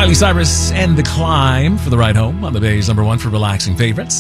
Miley Cyrus and The Climb for the ride home on the Bay's #1 for relaxing favorites.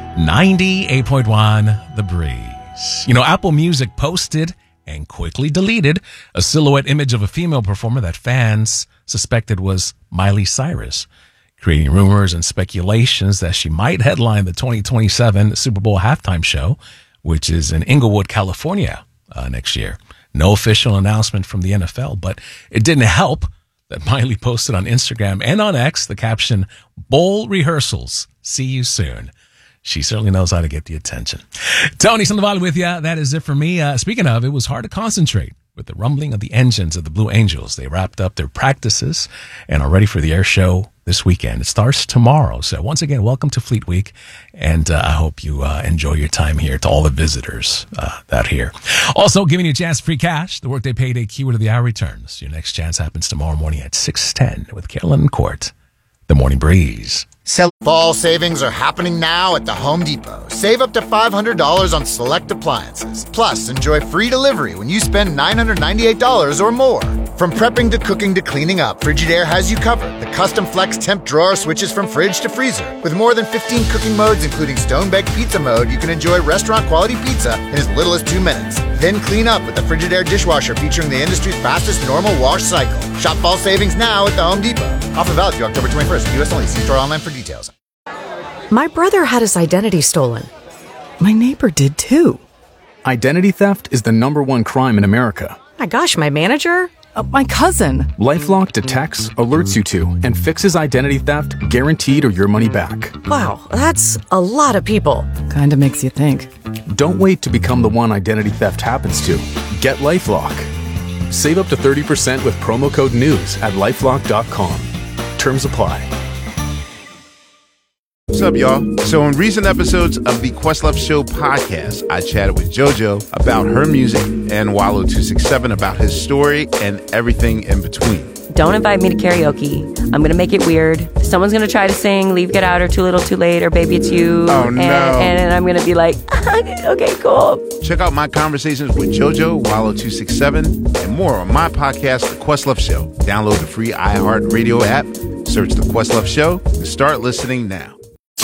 98.1 The Breeze. You know, Apple Music posted and quickly deleted a silhouette image of a female performer that fans suspected was Miley Cyrus, creating rumors and speculations that she might headline the 2027 Super Bowl halftime show, which is in Inglewood, California next year. No official announcement from the NFL, but it didn't help that Miley posted on Instagram and on X the caption, "Bowl rehearsals. See you soon." She certainly knows how to get the attention. Tony Sandoval with you. That is it for me. Speaking of, it was hard to concentrate with the rumbling of the engines of the Blue Angels. They wrapped up their practices and are ready for the air show this weekend. It starts tomorrow. So once again, welcome to Fleet Week. And I hope you enjoy your time here, to all the visitors that here. Also, giving you a chance free cash. The Workday Payday Keyword of the Hour returns. Your next chance happens tomorrow morning at 6:10 with Carolyn and Court. The Morning Breeze. Fall savings are happening now at the Home Depot. Save up to $500 on select appliances. Plus, enjoy free delivery when you spend $998 or more. From prepping to cooking to cleaning up, Frigidaire has you covered. The custom flex temp drawer switches from fridge to freezer. With more than 15 cooking modes, including stone-baked pizza mode, you can enjoy restaurant-quality pizza in as little as 2 minutes. Then clean up with the Frigidaire dishwasher featuring the industry's fastest normal wash cycle. Shop fall savings now at the Home Depot. Offer valid through October 21st. U.S. only. See store online for details. My brother had his identity stolen. My neighbor did too. Identity theft is the #1 crime in America. My gosh, my manager? My cousin. LifeLock detects, alerts you to, and fixes identity theft guaranteed or your money back. Wow, that's a lot of people. Kinda makes you think. Don't wait to become the one identity theft happens to. Get LifeLock. Save up to 30% with promo code NEWS at LifeLock.com. Terms apply. What's up, y'all? So in recent episodes of the Questlove Show podcast, I chatted with JoJo about her music and Wallow 267 about his story and everything in between. Don't invite me to karaoke. I'm going to make it weird. Someone's going to try to sing Leave, Get Out, or Too Little, Too Late, or Baby It's You. Oh, no. And I'm going to be like, okay, cool. Check out my conversations with JoJo, Wallow 267, and more on my podcast, The Questlove Show. Download the free iHeartRadio app, search The Questlove Show, and start listening now.